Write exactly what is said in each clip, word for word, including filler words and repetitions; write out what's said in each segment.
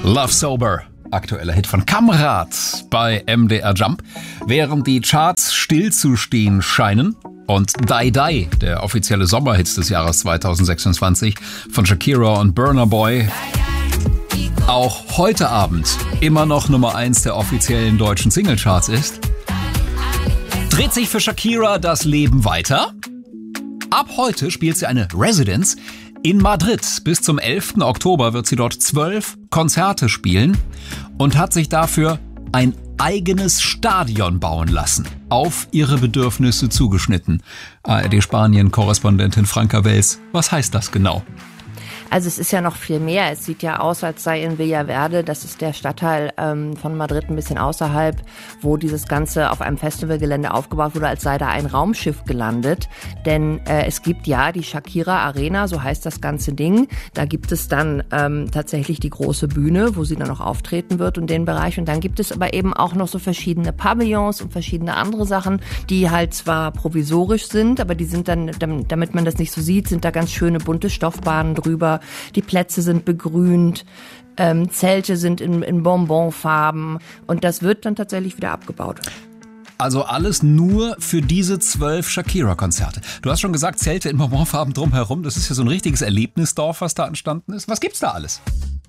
Love Sober, aktueller Hit von Kamrat bei M D R Jump. Während die Charts stillzustehen scheinen und Die Die, der offizielle Sommerhit des Jahres zweitausendsechsundzwanzig von Shakira und Burna Boy, auch heute Abend immer noch Nummer eins der offiziellen deutschen Singlecharts ist, dreht sich für Shakira das Leben weiter. Ab heute spielt sie eine Residence in Madrid. Bis zum elften Oktober wird sie dort zwölf Konzerte spielen und hat sich dafür ein eigenes Stadion bauen lassen, auf ihre Bedürfnisse zugeschnitten. A R D-Spanien-Korrespondentin Franka Wels, was heißt das genau? Also es ist ja noch viel mehr. Es sieht ja aus, als sei in Villaverde, das ist der Stadtteil ähm, von Madrid ein bisschen außerhalb, wo dieses Ganze auf einem Festivalgelände aufgebaut wurde, als sei da ein Raumschiff gelandet. Denn äh, es gibt ja die Shakira Arena, so heißt das ganze Ding. Da gibt es dann ähm, tatsächlich die große Bühne, wo sie dann auch auftreten wird und den Bereich. Und dann gibt es aber eben auch noch so verschiedene Pavillons und verschiedene andere Sachen, die halt zwar provisorisch sind, aber die sind dann, damit man das nicht so sieht, sind da ganz schöne bunte Stoffbahnen drüber. Die Plätze sind begrünt, ähm, Zelte sind in, in Bonbonfarben und das wird dann tatsächlich wieder abgebaut. Also alles nur für diese zwölf Shakira-Konzerte. Du hast schon gesagt, Zelte in Bonbonfarben drumherum, das ist ja so ein richtiges Erlebnisdorf, was da entstanden ist. Was gibt's da alles?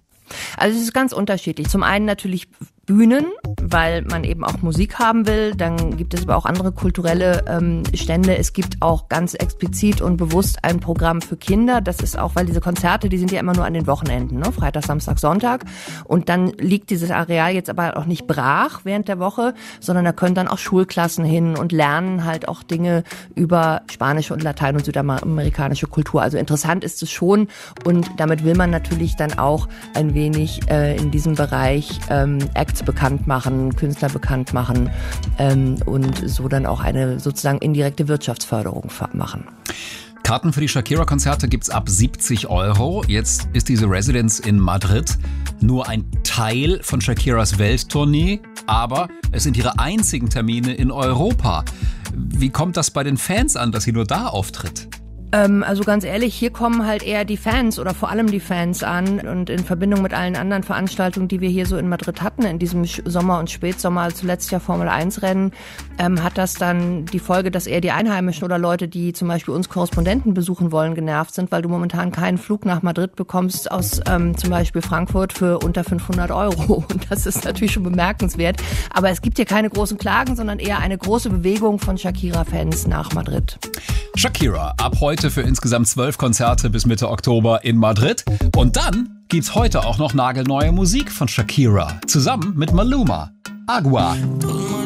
Also es ist ganz unterschiedlich. Zum einen natürlich Bühnen, weil man eben auch Musik haben will. Dann gibt es aber auch andere kulturelle ähm, Stände. Es gibt auch ganz explizit und bewusst ein Programm für Kinder. Das ist auch, weil diese Konzerte, die sind ja immer nur an den Wochenenden, ne? Freitag, Samstag, Sonntag. Und dann liegt dieses Areal jetzt aber auch nicht brach während der Woche, sondern da können dann auch Schulklassen hin und lernen halt auch Dinge über spanische und Latein- und südamerikanische Kultur. Also interessant ist es schon und damit will man natürlich dann auch ein wenig äh, in diesem Bereich ähm, Acts bekannt machen, Künstler bekannt machen ähm, und so dann auch eine sozusagen indirekte Wirtschaftsförderung machen. Karten für die Shakira-Konzerte gibt's ab siebzig Euro. Jetzt ist diese Residence in Madrid nur ein Teil von Shakiras Welttournee, aber es sind ihre einzigen Termine in Europa. Wie kommt das bei den Fans an, dass sie nur da auftritt? Ähm, also ganz ehrlich, hier kommen halt eher die Fans oder vor allem die Fans an und in Verbindung mit allen anderen Veranstaltungen, die wir hier so in Madrid hatten, in diesem Sommer- und Spätsommer, zuletzt ja Formel eins Rennen, ähm, hat das dann die Folge, dass eher die Einheimischen oder Leute, die zum Beispiel uns Korrespondenten besuchen wollen, genervt sind, weil du momentan keinen Flug nach Madrid bekommst aus ähm, zum Beispiel Frankfurt für unter fünfhundert Euro. Und das ist natürlich schon bemerkenswert. Aber es gibt hier keine großen Klagen, sondern eher eine große Bewegung von Shakira-Fans nach Madrid. Shakira, ab heute für insgesamt zwölf Konzerte bis Mitte Oktober in Madrid. Und dann gibt's heute auch noch nagelneue Musik von Shakira, zusammen mit Maluma. Agua.